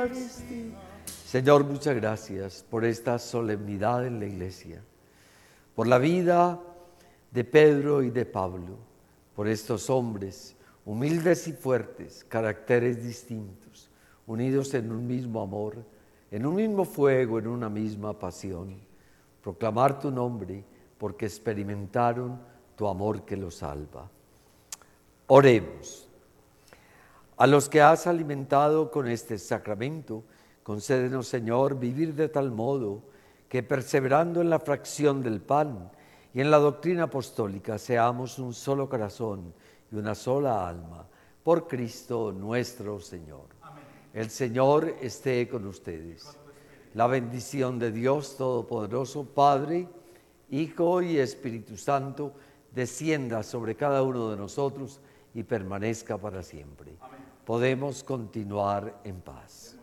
Eucaristía. Señor, muchas gracias por esta solemnidad en la Iglesia, por la vida de Pedro y de Pablo, por estos hombres humildes y fuertes, caracteres distintos, unidos en un mismo amor, en un mismo fuego, en una misma pasión. Proclamar tu nombre porque experimentaron tu amor que los salva. Oremos. A los que has alimentado con este sacramento, concédenos, Señor, vivir de tal modo que, perseverando en la fracción del pan y en la doctrina apostólica, seamos un solo corazón y una sola alma, por Cristo nuestro Señor. Amén. El Señor esté con ustedes. La bendición de Dios Todopoderoso, Padre, Hijo y Espíritu Santo, descienda sobre cada uno de nosotros y permanezca para siempre. Amén. Podemos continuar en paz.